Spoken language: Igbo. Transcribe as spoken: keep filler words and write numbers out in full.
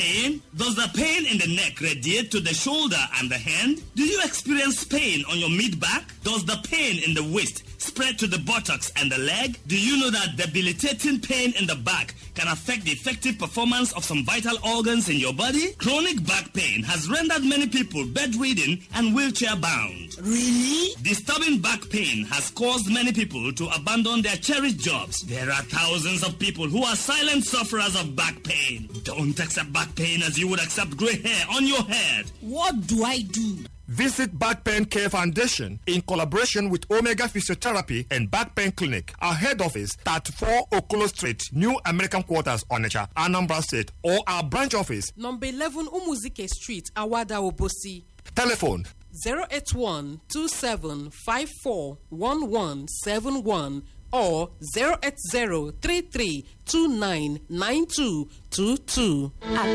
pain? Does the pain in the neck radiate to the shoulder and the hand? Do you experience pain on your mid-back? Does the pain in the waist spread to the buttocks and the leg? Do you know that debilitating pain in the back can affect the effective performance of some vital organs in your body? Chronic back pain has rendered many people bedridden and wheelchair-bound. Really? Disturbing back pain has caused many people to abandon their cherished jobs. There are thousands of people who are silent sufferers of back pain. Don't accept back pain as you would accept gray hair on your head. What do I do? Visit Back Pain Care Foundation in collaboration with Omega Physiotherapy and Back Pain Clinic. Our head office, thirty-four Okolo Street, New American Quarters, Onitsha, Anambra State, or our branch office, number eleven Umuzike Street, Awada Obosi. Telephone zero eight one two seven five four one one seven one or zero eight zero three three two nine nine two two two.